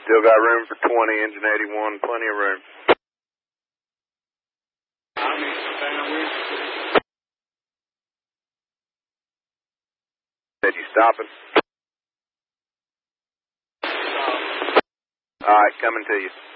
Still got room for 20, engine 81, plenty of room. Said you stopping? All right, coming to you.